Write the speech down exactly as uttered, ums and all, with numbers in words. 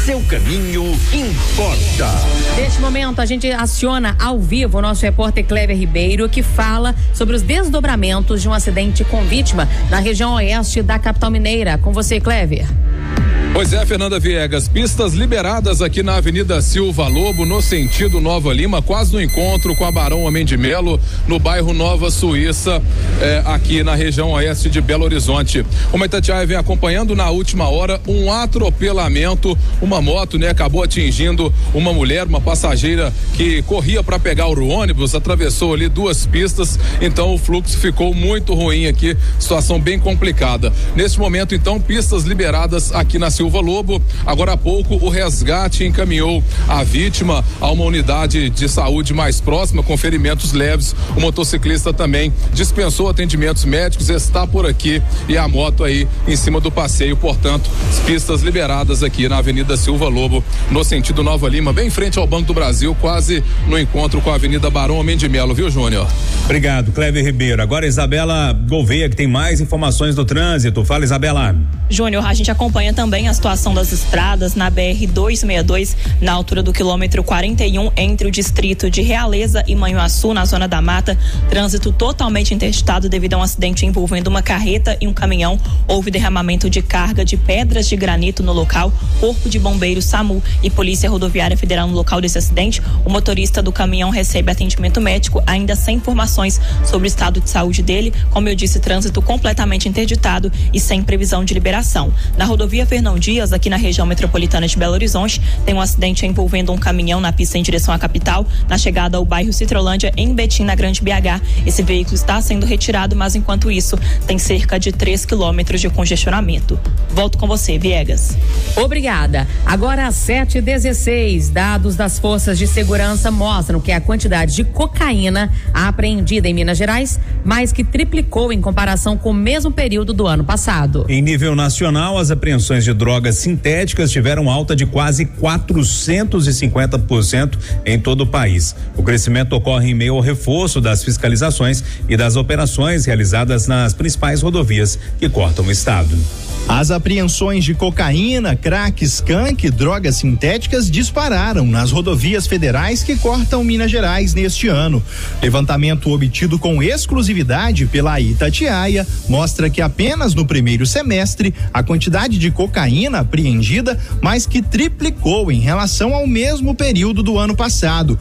seu caminho importa. Neste momento, a gente aciona ao vivo o nosso repórter Clever Ribeiro, que fala sobre os desdobramentos de um acidente com vítima na região oeste da capital mineira. Com você, Clever. Pois é, Fernanda Viegas, pistas liberadas aqui na Avenida Silva Lobo, no sentido Nova Lima, quase no encontro com a Barão Homem de Melo, no bairro Nova Suíça, eh, aqui na região oeste de Belo Horizonte. O Itatiaia vem acompanhando na última hora um atropelamento, uma moto, né, acabou atingindo uma mulher, uma passageira que corria para pegar o ônibus, atravessou ali duas pistas, então o fluxo ficou muito ruim aqui, situação bem complicada. Nesse momento, então, pistas liberadas aqui na Silva Lobo. Agora há pouco o resgate encaminhou a vítima a uma unidade de saúde mais próxima com ferimentos leves. O motociclista também dispensou atendimentos médicos, está por aqui e a moto aí em cima do passeio, portanto, pistas liberadas aqui na Avenida Silva Lobo, no sentido Nova Lima, bem em frente ao Banco do Brasil, quase no encontro com a Avenida Barão Homem de Melo, viu, Júnior? Obrigado, Clever Ribeiro. Agora Isabela Gouveia, que tem mais informações do trânsito. Fala, Isabela. Júnior, a gente acompanha também a situação das estradas na B R duzentos e sessenta e dois, na altura do quilômetro quarenta e um, entre o distrito de Realeza e Manhuaçu, na zona da Mata. Trânsito totalmente interditado devido a um acidente envolvendo uma carreta e um caminhão. Houve derramamento de carga de pedras de granito no local. Corpo de Bombeiros, SAMU e Polícia Rodoviária Federal no local desse acidente. O motorista do caminhão recebe atendimento médico, ainda sem informações sobre o estado de saúde dele. Como eu disse, trânsito completamente interditado e sem previsão de liberação. Na rodovia Fernão Dias, aqui na região metropolitana de Belo Horizonte, tem um acidente envolvendo um caminhão na pista em direção à capital, na chegada ao bairro Citrolândia, em Betim, na Grande B H. Esse veículo está sendo retirado, mas enquanto isso, tem cerca de três quilômetros de congestionamento. Volto com você, Viegas. Obrigada. Agora às sete e dezesseis, dados das forças de segurança mostram que a quantidade de cocaína apreendida em Minas Gerais mais que triplicou em comparação com o mesmo período do ano passado. Em nível nacional, as apreensões de drogas sintéticas tiveram alta de quase quatrocentos e cinquenta por cento em todo o país. O crescimento ocorre em meio ao reforço das fiscalizações e das operações realizadas nas principais rodovias que cortam o estado. As apreensões de cocaína, crack, skunk e drogas sintéticas dispararam nas rodovias federais que cortam Minas Gerais neste ano. Levantamento obtido com exclusividade pela Itatiaia mostra que apenas no primeiro semestre a quantidade de cocaína apreendida mais que triplicou em relação ao mesmo período do ano passado.